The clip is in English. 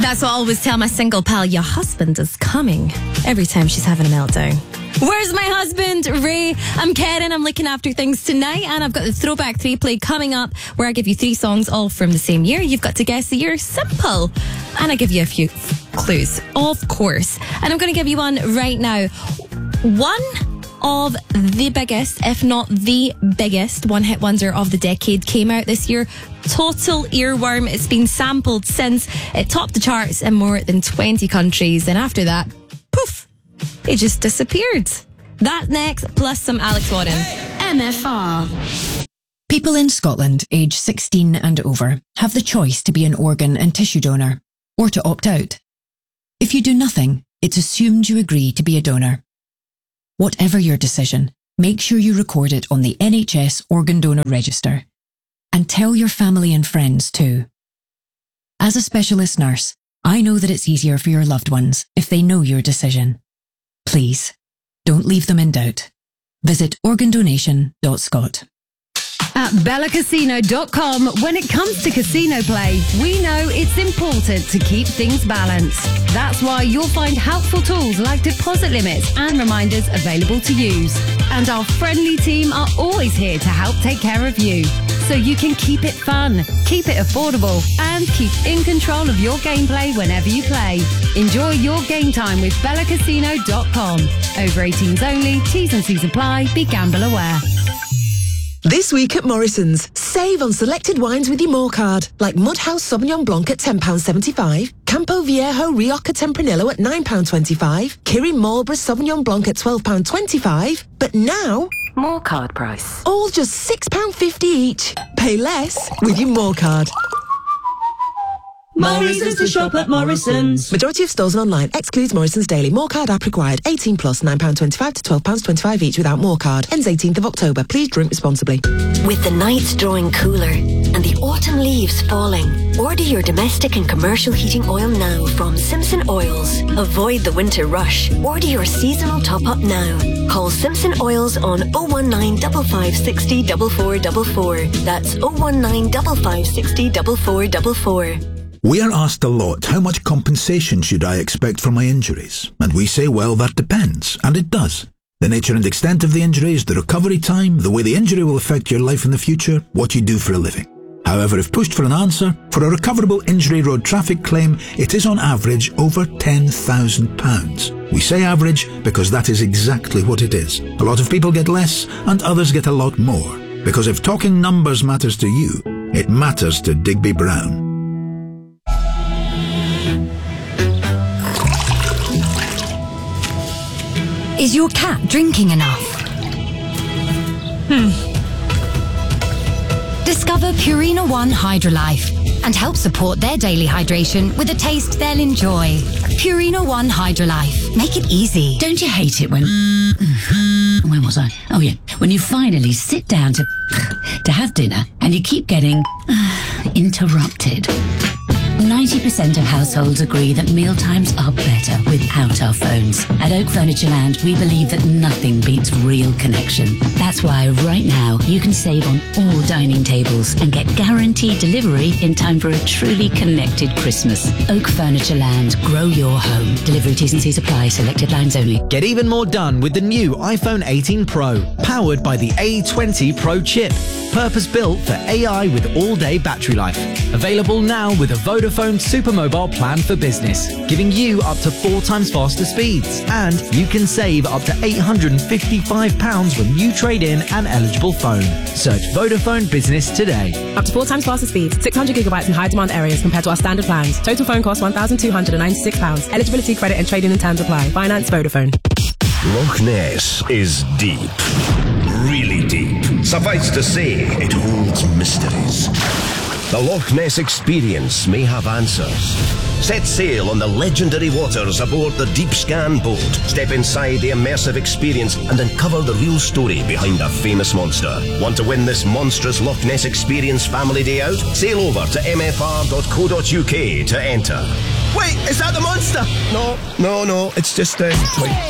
That's what I always tell my single pal, your husband is coming, every time she's having a meltdown. Where's my husband, Ray? I'm Karen, I'm looking after things tonight, and I've got the Throwback 3 play coming up, where I give you 3 songs all from the same year. You've got to guess the year. Simple. And I give you a few clues, of course. And I'm going to give you one right now. One of the biggest, if not the biggest, one-hit wonder of the decade came out this year. Total earworm. It's been sampled since. It topped the charts in more than 20 countries. And after that, poof, it just disappeared. That next, plus some Alex Warren. MFR. People in Scotland aged 16 and over have the choice to be an organ and tissue donor, or to opt out. If you do nothing, it's assumed you agree to be a donor. Whatever your decision, make sure you record it on the NHS Organ Donor Register. And tell your family and friends too. As a specialist nurse, I know that it's easier for your loved ones if they know your decision. Please, don't leave them in doubt. Visit organdonation.scot. At BellaCasino.com, when it comes to casino play, we know it's important to keep things balanced. That's why you'll find helpful tools like deposit limits and reminders available to use. And our friendly team are always here to help take care of you, so you can keep it fun, keep it affordable, and keep in control of your gameplay whenever you play. Enjoy your game time with BellaCasino.com. Over 18s only, T's and C's apply, be gamble aware. This week at Morrison's, save on selected wines with your More card, like Mudhouse Sauvignon Blanc at £10.75, Campo Viejo Rioja Tempranillo at £9.25, Kirin Marlborough Sauvignon Blanc at £12.25, but now, More card price. all just £6.50 each. Pay less with your More card. More reasons to shop at Morrison's. Majority of stores and online. Excludes Morrison's Daily. More card app required. 18 plus, £9.25 to £12.25 each without More card. Ends 18th of October. Please drink responsibly. With the nights drawing cooler and the autumn leaves falling, order your domestic and commercial heating oil now from Simpson Oils. Avoid the winter rush. Order your seasonal top-up now. Call Simpson Oils on 019 5560 4444. That's 019 5560 4444. We are asked a lot, how much compensation should I expect for my injuries? And we say, well, that depends. And it does. The nature and extent of the injuries, the recovery time, the way the injury will affect your life in the future, what you do for a living. However, if pushed for an answer, for a recoverable injury road traffic claim, it is on average over £10,000. We say average because that is exactly what it is. A lot of people get less and others get a lot more. Because if talking numbers matters to you, it matters to Digby Brown. Is your cat drinking enough? Discover Purina One Hydrolife and help support their daily hydration with a taste they'll enjoy. Purina One Hydrolife. Make it easy. Don't you hate it when... Where was I? Oh, yeah. When you finally sit down to have dinner and you keep getting interrupted. 90% of households agree that mealtimes are better without our phones. At Oak Furniture Land, we believe that nothing beats real connection. That's why right now you can save on all dining tables and get guaranteed delivery in time for a truly connected Christmas. Oak Furniture Land, grow your home. Delivery T's and C's apply, selected lines only. Get even more done with the new iPhone 18 Pro, powered by the A20 Pro chip. Purpose-built for AI with all-day battery life. Available now with a Vodafone Supermobile plan for business, giving you up to 4 times faster speeds. And you can save up to £855 when you trade in an eligible phone. Search Vodafone Business today. Up to 4 times faster speeds, 600 gigabytes in high-demand areas compared to our standard plans. Total phone cost £1,296. Eligibility, credit and trading and terms apply. Finance Vodafone. Loch Ness is deep. Really deep. Suffice to say, it holds mysteries. The Loch Ness Experience may have answers. Set sail on the legendary waters aboard the Deep Scan boat. Step inside the immersive experience and uncover the real story behind a famous monster. Want to win this monstrous Loch Ness Experience family day out? Sail over to mfr.co.uk to enter. Wait, is that the monster? No, it's just a...